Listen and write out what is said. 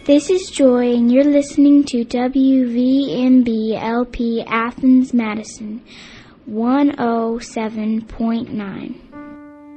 This is Joy, and you're listening to WVMB LP Athens, Madison, 107.9.